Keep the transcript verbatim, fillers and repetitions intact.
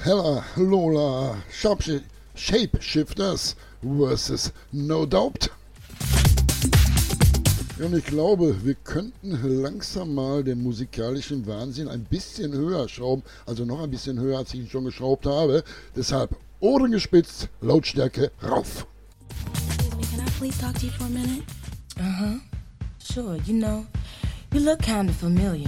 Hella Lola Shape Shapeshifters versus No Doubt. Und ich glaube, wir könnten langsam mal den musikalischen Wahnsinn ein bisschen höher schrauben, also noch ein bisschen höher, als ich ihn schon geschraubt habe. Deshalb Ohren gespitzt, Lautstärke rauf. Excuse me, can I please talk to you for a minute? Uh-huh. Sure, you know, you look kind of familiar.